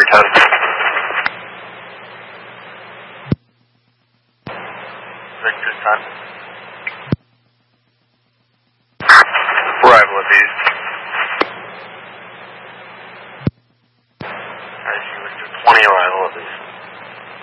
Victor 10. Victor 10. Arrival at East. I see Victor 20 arrival at East.